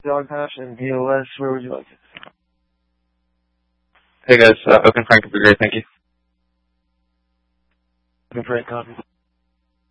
Dogpatch, and DOS. Where would you like it? Hey guys, Oak and Frank would be great, thank you. Oak and Frank, copy.